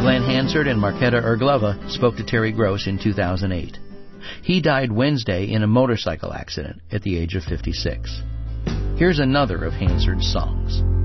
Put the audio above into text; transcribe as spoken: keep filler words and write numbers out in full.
Glenn Hansard and Marketa Erglova spoke to Terry Gross in two thousand eight. He died Wednesday in a motorcycle accident at the age of fifty-six. Here's another of Hansard's songs.